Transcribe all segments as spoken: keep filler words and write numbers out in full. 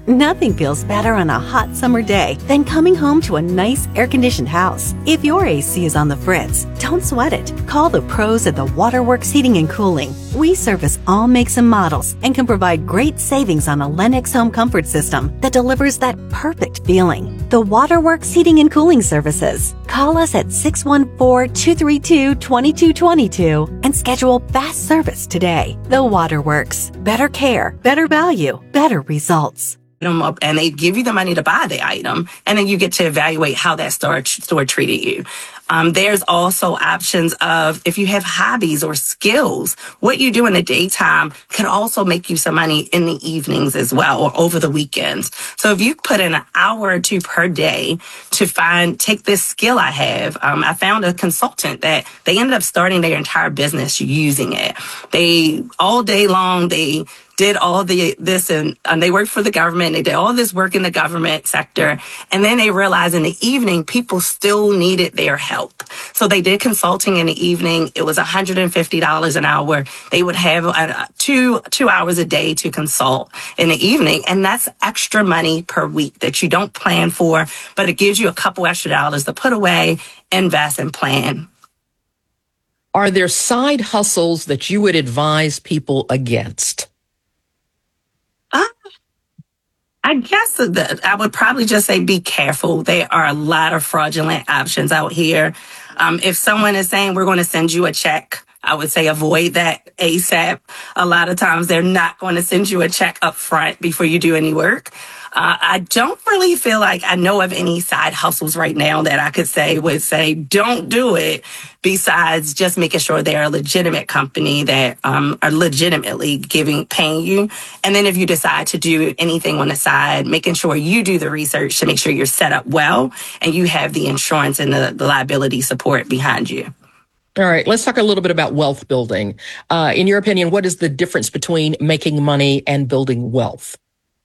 Nothing feels better on a hot summer day than coming home to a nice air-conditioned house. If your A C is on the fritz, don't sweat it. Call the pros at the Waterworks Heating and Cooling. We service all makes and models and can provide great savings on a Lennox home comfort system that delivers that perfect feeling. The Waterworks Heating and Cooling Services. Call us at six one four, two three two, two two two two and schedule fast service today. The Waterworks. Better care, better value, better results. Them up and they give you the money to buy the item, and then you get to evaluate how that store store treated you. Um, there's also options of if you have hobbies or skills, what you do in the daytime can also make you some money in the evenings as well, or over the weekends. So if you put in an hour or two per day to find, take this skill I have, um, I found a consultant that they ended up starting their entire business using it. They all day long, they did all the this and, and they worked for the government. They did all this work in the government sector. And then they realized in the evening, people still needed their help. So they did consulting in the evening. It was one hundred fifty dollars an hour. They would have uh, two, two hours a day to consult in the evening. And that's extra money per week that you don't plan for, but it gives you a couple extra dollars to put away, invest, and plan. Are there side hustles that you would advise people against? Uh, I guess that I would probably just say be careful. There are a lot of fraudulent options out here. Um, if someone is saying we're going to send you a check, I would say avoid that ASAP. A lot of times they're not going to send you a check up front before you do any work. Uh, I don't really feel like I know of any side hustles right now that I could say would say don't do it, besides just making sure they're a legitimate company that um, are legitimately giving, paying you. And then if you decide to do anything on the side, making sure you do the research to make sure you're set up well and you have the insurance and the, the liability support behind you. All right, let's talk a little bit about wealth building. Uh, in your opinion, what is the difference between making money and building wealth?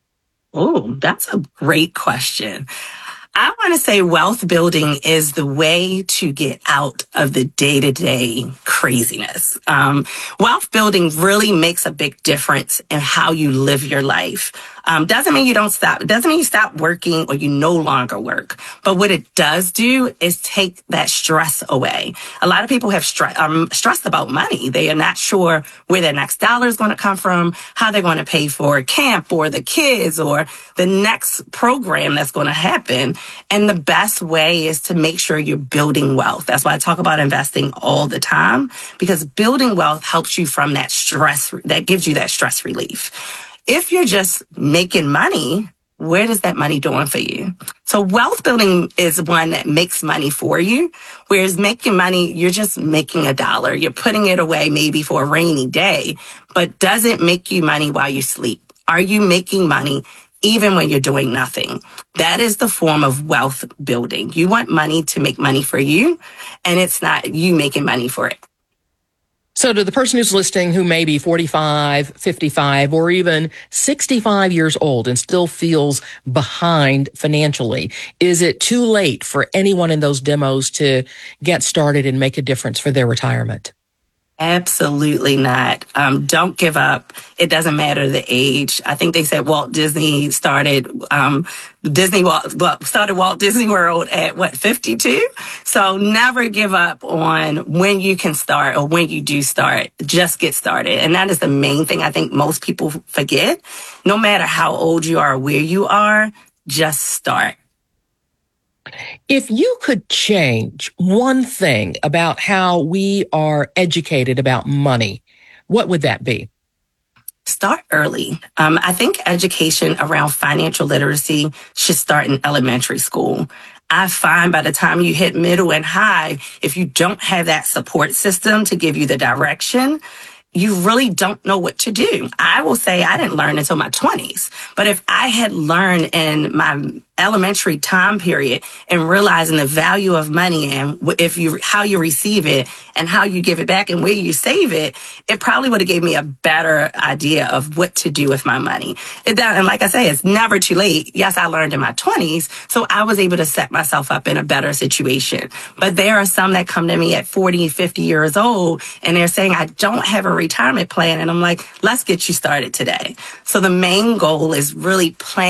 Oh, that's a great question. I want to say wealth building is the way to get out of the day-to-day craziness. Um, wealth building really makes a big difference in how you live your life. Um, doesn't mean you don't stop. It doesn't mean you stop working or you no longer work. But what it does do is take that stress away. A lot of people have stre- um, stressed about money. They are not sure where their next dollar is going to come from, how they're going to pay for camp or the kids or the next program that's going to happen. And the best way is to make sure you're building wealth. That's why I talk about investing all the time, because building wealth helps you from that stress, that gives you that stress relief. If you're just making money, where does that money doing for you? So wealth building is one that makes money for you, whereas making money, you're just making a dollar. You're putting it away maybe for a rainy day, but does it make you money while you sleep? Are you making money even when you're doing nothing? That is the form of wealth building. You want money to make money for you, and it's not you making money for it. So to the person who's listening who may be forty-five, fifty-five, or even sixty-five years old and still feels behind financially, is it too late for anyone in those demos to get started and make a difference for their retirement? Absolutely not. Um, don't give up. It doesn't matter the age. I think they said Walt Disney started, um, Disney Walt, started Walt Disney World at what, fifty-two? So never give up on when you can start or when you do start. Just get started. And that is the main thing I think most people forget. No matter how old you are or where you are, just start. If you could change one thing about how we are educated about money, what would that be? Start early. Um, I think education around financial literacy should start in elementary school. I find by the time you hit middle and high, if you don't have that support system to give you the direction, you really don't know what to do. I will say I didn't learn until my twenties. But if I had learned in my elementary time period and realizing the value of money and if you how you receive it and how you give it back and where you save it, it probably would have gave me a better idea of what to do with my money. It, and like I say, it's never too late. Yes, I learned in my twenties, so I was able to set myself up in a better situation. But there are some that come to me at forty, fifty years old and they're saying, I don't have a retirement plan. And I'm like, let's get you started today. So the main goal is really planning